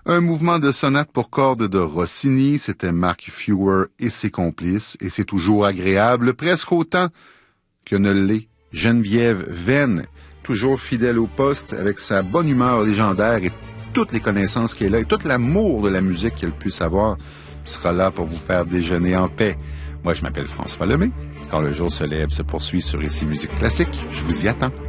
Un mouvement de sonate pour cordes de Rossini, c'était Mark Fewer et ses complices, et c'est toujours agréable, presque autant que ne l'est Geneviève Venn, toujours fidèle au poste, avec sa bonne humeur légendaire et toutes les connaissances qu'elle a, et tout l'amour de la musique qu'elle puisse avoir, sera là pour vous faire déjeuner en paix. Moi, je m'appelle François Lemay. Quand le jour se lève se poursuit sur Ici Musique Classique, je vous y attends.